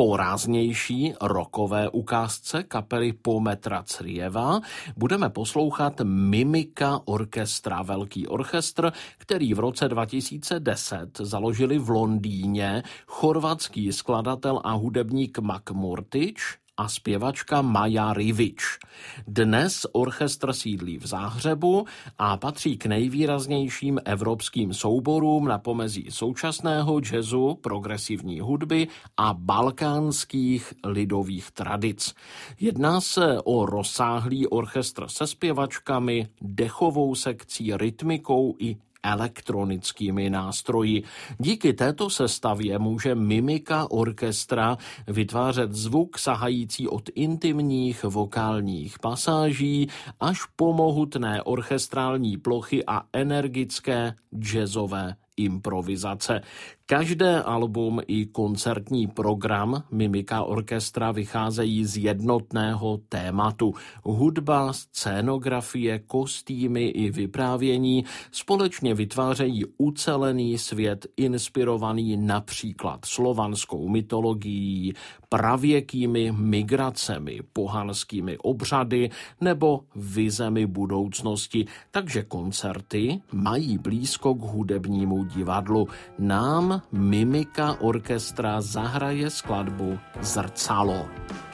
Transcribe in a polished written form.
Po ráznější rockové ukázce kapely Pometra Crijeva budeme poslouchat Mimika Orchestra, velký orchestr, který v roce 2010 založili v Londýně chorvatský skladatel a hudebník Mak Murtić a zpěvačka Maja Rivić. Dnes orchestr sídlí v Záhřebu a patří k nejvýraznějším evropským souborům na pomezí současného jazzu, progresivní hudby a balkánských lidových tradic. Jedná se o rozsáhlý orchestr se zpěvačkami, dechovou sekcí, rytmikou i elektronickými nástroji. Díky této sestavě může Mimika Orchestra vytvářet zvuk sahající od intimních vokálních pasáží až po mohutné orchestrální plochy a energické jazzové improvizace. Každé album i koncertní program Mimika Orchestra vycházejí z jednotného tématu. Hudba, scénografie, kostýmy i vyprávění společně vytvářejí ucelený svět inspirovaný například slovanskou mytologií, pravěkými migracemi, pohanskými obřady nebo vizemi budoucnosti. Takže koncerty mají blízko k hudebnímu divadlu. Nám Mimika Orchestra zahraje skladbu Zrcalo.